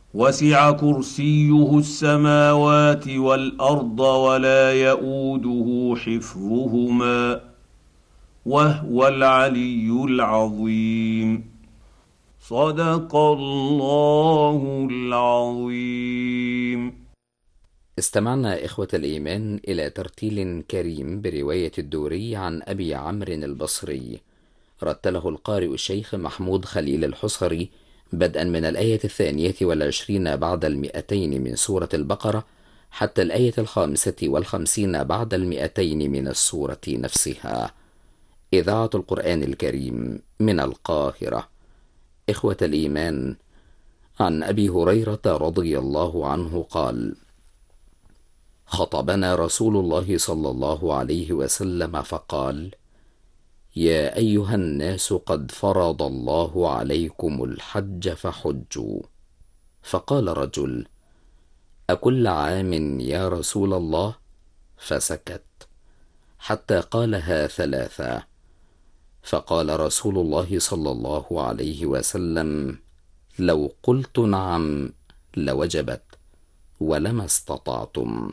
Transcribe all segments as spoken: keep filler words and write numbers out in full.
وسع كرسيه السماوات والارض ولا يئوده حفظهما وهو العلي العظيم. صدق الله العظيم. استمعنا إخوة الإيمان إلى ترتيل كريم برواية الدوري عن أبي عمرو البصري، رتله القارئ الشيخ محمود خليل الحصري، بدءا من الآية الثانية والعشرين بعد المئتين من سورة البقرة حتى الآية الخامسة والخمسين بعد المئتين من السورة نفسها. إذاعة القرآن الكريم من القاهرة. إخوة الإيمان، عن أبي هريرة رضي الله عنه قال: خطبنا رسول الله صلى الله عليه وسلم فقال: يا أيها الناس قد فرض الله عليكم الحج فحجوا. فقال رجل: أكل عام يا رسول الله؟ فسكت حتى قالها ثلاثا، فقال رسول الله صلى الله عليه وسلم: لو قلت نعم لوجبت ولما استطعتم.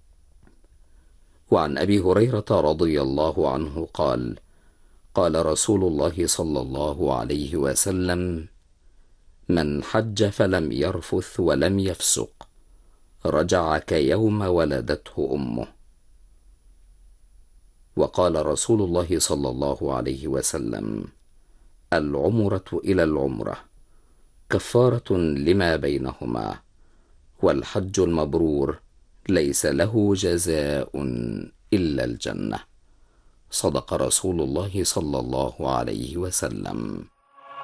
وعن أبي هريرة رضي الله عنه قال: قال رسول الله صلى الله عليه وسلم: من حج فلم يرفث ولم يفسق رجع كيوم ولدته أمه. وقال رسول الله صلى الله عليه وسلم: العمرة إلى العمرة كفارة لما بينهما، والحج المبرور ليس له جزاء إلا الجنة. صدق رسول الله صلى الله عليه وسلم.